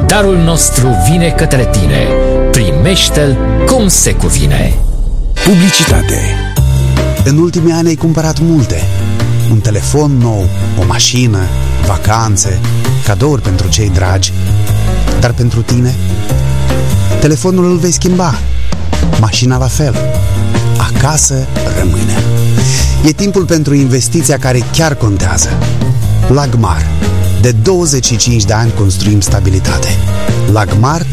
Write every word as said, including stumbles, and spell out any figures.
Darul nostru vine către tine. Primește-l cum se cuvine. Publicitate. În ultimii ani ai cumpărat multe. Un telefon nou, o mașină, vacanțe, cadouri pentru cei dragi. Dar pentru tine? Telefonul îl vei schimba, mașina la fel. Acasă rămâne. E timpul pentru investiția care chiar contează. Lagmar. De douăzeci și cinci de ani construim stabilitate. Lagmar